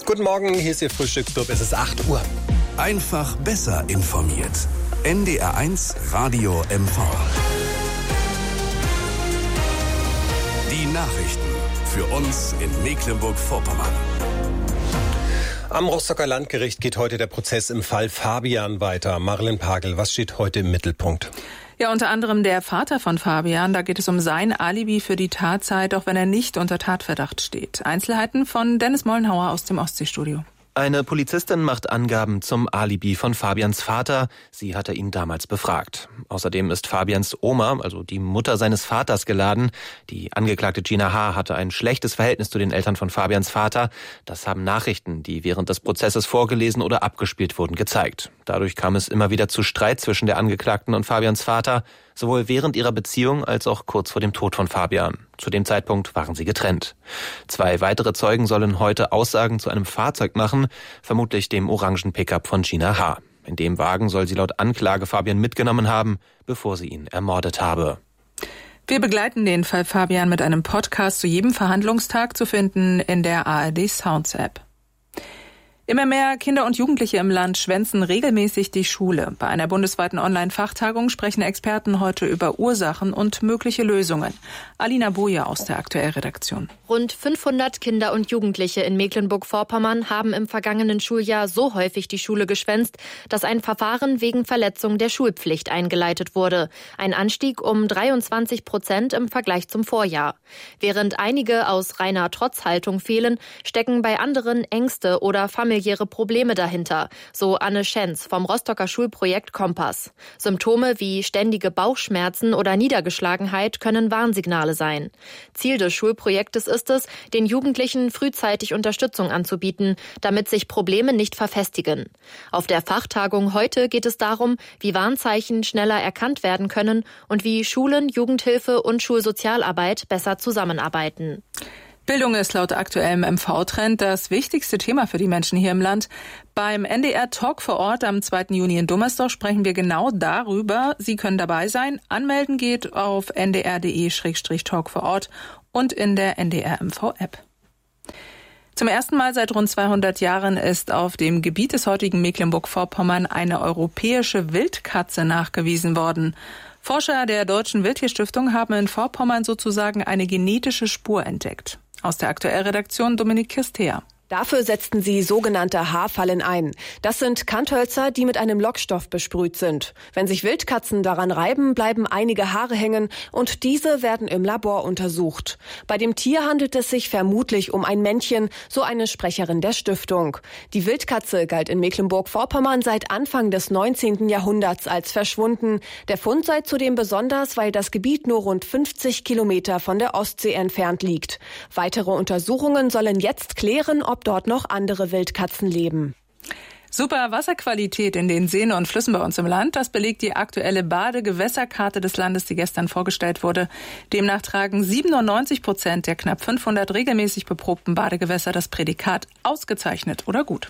Guten Morgen, hier ist Ihr Frühstücksclub. Es ist 8 Uhr. Einfach besser informiert. NDR1 Radio MV. Die Nachrichten für uns in Mecklenburg-Vorpommern. Am Rostocker Landgericht geht heute der Prozess im Fall Fabian weiter. Marilyn Pagel, was steht heute im Mittelpunkt? Ja, unter anderem der Vater von Fabian. Da geht es um sein Alibi für die Tatzeit, auch wenn er nicht unter Tatverdacht steht. Einzelheiten von Dennis Mollenhauer aus dem Ostseestudio. Eine Polizistin macht Angaben zum Alibi von Fabians Vater. Sie hatte ihn damals befragt. Außerdem ist Fabians Oma, also die Mutter seines Vaters, geladen. Die Angeklagte Gina H. hatte ein schlechtes Verhältnis zu den Eltern von Fabians Vater. Das haben Nachrichten, die während des Prozesses vorgelesen oder abgespielt wurden, gezeigt. Dadurch kam es immer wieder zu Streit zwischen der Angeklagten und Fabians Vater, sowohl während ihrer Beziehung als auch kurz vor dem Tod von Fabian. Zu dem Zeitpunkt waren sie getrennt. 2 weitere Zeugen sollen heute Aussagen zu einem Fahrzeug machen, vermutlich dem orangen Pickup von Gina H. In dem Wagen soll sie laut Anklage Fabian mitgenommen haben, bevor sie ihn ermordet habe. Wir begleiten den Fall Fabian mit einem Podcast zu jedem Verhandlungstag, zu finden in der ARD Sounds App. Immer mehr Kinder und Jugendliche im Land schwänzen regelmäßig die Schule. Bei einer bundesweiten Online-Fachtagung sprechen Experten heute über Ursachen und mögliche Lösungen. Alina Boje aus der Aktuellredaktion. Rund 500 Kinder und Jugendliche in Mecklenburg-Vorpommern haben im vergangenen Schuljahr so häufig die Schule geschwänzt, dass ein Verfahren wegen Verletzung der Schulpflicht eingeleitet wurde. Ein Anstieg um 23% im Vergleich zum Vorjahr. Während einige aus reiner Trotzhaltung fehlen, stecken bei anderen Ängste oder familiäre Probleme dahinter, so Anne Schenz vom Rostocker Schulprojekt Kompass. Symptome wie ständige Bauchschmerzen oder Niedergeschlagenheit können Warnsignale sein. Ziel des Schulprojektes ist es, den Jugendlichen frühzeitig Unterstützung anzubieten, damit sich Probleme nicht verfestigen. Auf der Fachtagung heute geht es darum, wie Warnzeichen schneller erkannt werden können und wie Schulen, Jugendhilfe und Schulsozialarbeit besser zusammenarbeiten. Bildung ist laut aktuellem MV-Trend das wichtigste Thema für die Menschen hier im Land. Beim NDR Talk vor Ort am 2. Juni in Dummersdorf sprechen wir genau darüber. Sie können dabei sein. Anmelden geht auf ndr.de/talk vor Ort und in der NDR MV-App. Zum ersten Mal seit rund 200 Jahren ist auf dem Gebiet des heutigen Mecklenburg-Vorpommern eine europäische Wildkatze nachgewiesen worden. Forscher der Deutschen Wildtierstiftung haben in Vorpommern sozusagen eine genetische Spur entdeckt. Aus der Aktuellredaktion Dominik Kirstea. Dafür setzten sie sogenannte Haarfallen ein. Das sind Kanthölzer, die mit einem Lockstoff besprüht sind. Wenn sich Wildkatzen daran reiben, bleiben einige Haare hängen und diese werden im Labor untersucht. Bei dem Tier handelt es sich vermutlich um ein Männchen, so eine Sprecherin der Stiftung. Die Wildkatze galt in Mecklenburg-Vorpommern seit Anfang des 19. Jahrhunderts als verschwunden. Der Fund sei zudem besonders, weil das Gebiet nur rund 50 Kilometer von der Ostsee entfernt liegt. Weitere Untersuchungen sollen jetzt klären, ob dort noch andere Wildkatzen leben. Super Wasserqualität in den Seen und Flüssen bei uns im Land, das belegt die aktuelle Badegewässerkarte des Landes, die gestern vorgestellt wurde. Demnach tragen 97% der knapp 500 regelmäßig beprobten Badegewässer das Prädikat ausgezeichnet oder gut.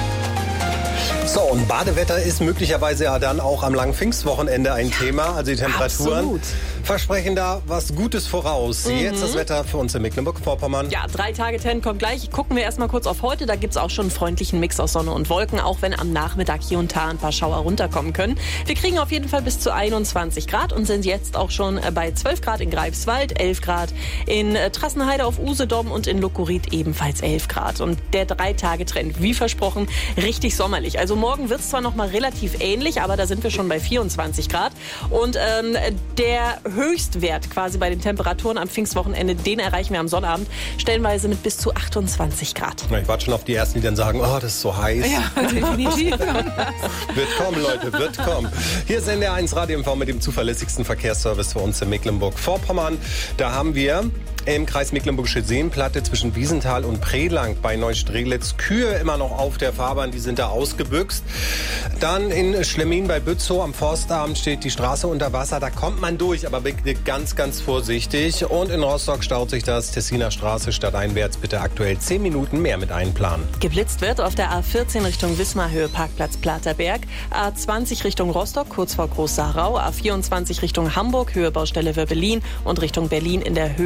So, und Badewetter ist möglicherweise ja dann auch am langen Pfingstwochenende ein Thema. Also die Temperaturen absolut. versprechen da was Gutes voraus. Jetzt das Wetter für uns in Mecklenburg-Vorpommern. Ja, 3-Tage-Trend kommt gleich. Gucken wir erstmal kurz auf heute. Da gibt's auch schon einen freundlichen Mix aus Sonne und Wolken, auch wenn am Nachmittag hier und da ein paar Schauer runterkommen können. Wir kriegen auf jeden Fall bis zu 21 Grad und sind jetzt auch schon bei 12 Grad in Greifswald, 11 Grad in Trassenheide auf Usedom und in Lukkurit ebenfalls 11 Grad. Und der 3-Tage-Trend, wie versprochen, richtig sommerlich. Also morgen wird es zwar noch mal relativ ähnlich, aber da sind wir schon bei 24 Grad. Und der Höchstwert quasi bei den Temperaturen am Pfingstwochenende, den erreichen wir am Sonnabend, stellenweise mit bis zu 28 Grad. Ich warte schon auf die Ersten, die dann sagen, oh, das ist so heiß. Ja, definitiv. Wird kommen, Leute, wird kommen. Hier ist NDR 1 Radio MV mit dem zuverlässigsten Verkehrsservice für uns in Mecklenburg-Vorpommern. Da haben wir im Kreis Mecklenburgische Seenplatte zwischen Wiesenthal und Prelang bei Neustrelitz Kühe immer noch auf der Fahrbahn, die sind da ausgebüxt. Dann in Schlemmin bei Bützow am Forstamt steht die Straße unter Wasser, da kommt man durch, aber bitte ganz, ganz vorsichtig. Und in Rostock staut sich das Tessiner Straße stadteinwärts, bitte aktuell 10 Minuten mehr mit einplanen. Geblitzt wird auf der A14 Richtung Wismar, Höhe Parkplatz Platerberg, A20 Richtung Rostock, kurz vor Groß-Sarau, A24 Richtung Hamburg, Höhe Baustelle Wörbelin und Richtung Berlin in der Höhe Baustelle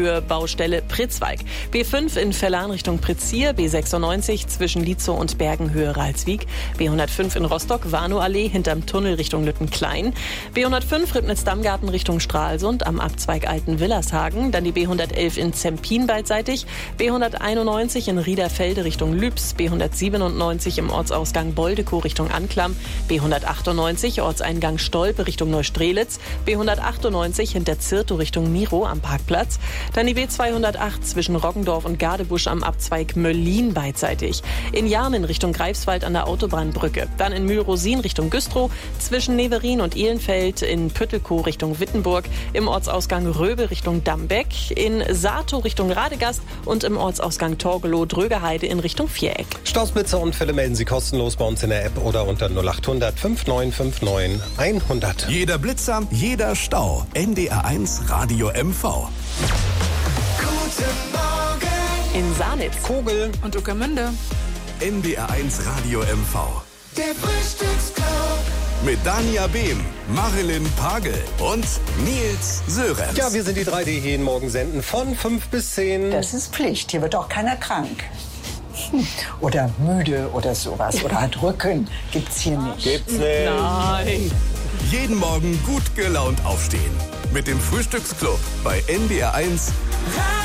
Baustelle Pritzwalk. B5 in Vellan Richtung Pritzir, B96 zwischen Lietzow und Bergenhöhe Ralswiek, B105 in Rostock, Warnow-Allee hinterm Tunnel Richtung Lüttenklein, B105 Ribnitz-Dammgarten Richtung Stralsund am Abzweig Alten-Willershagen, dann die B111 in Zempin beidseitig, B191 in Riederfelde Richtung Lübs, B197 im Ortsausgang Boldekow Richtung Anklam, B198 Ortseingang Stolpe Richtung Neustrelitz, B198 hinter Zirtow Richtung Miro am Parkplatz, dann die B208 zwischen Roggendorf und Gadebusch am Abzweig Möllin beidseitig, in Jarmen Richtung Greifswald an der Autobahnbrücke, dann in Mühlrosin Richtung Güstrow, zwischen Neverin und Ehlenfeld, in Püttelkow Richtung Wittenburg, im Ortsausgang Röbe Richtung Dambeck, in Sato Richtung Radegast und im Ortsausgang Torgelow-Drögerheide in Richtung Viereck. Staus, Blitzer und Fälle melden Sie kostenlos bei uns in der App oder unter 0800 5959 100. Jeder Blitzer, jeder Stau. NDR1 Radio MV. Guten Morgen. In Sanitz. Kogel Und Ueckermünde. NDR1 Radio MV. Der Frühstücksclub. Mit Dania Behm, Marilyn Pagel und Nils Sörenz. Ja, wir sind die 3, die jeden Morgen senden von 5 bis 10. Das ist Pflicht. Hier wird auch keiner krank. Oder müde oder sowas. Oder hat Rücken. Gibt's hier nicht. Gibt's nicht. Nein. Jeden Morgen gut gelaunt aufstehen. Mit dem Frühstücksclub bei NDR1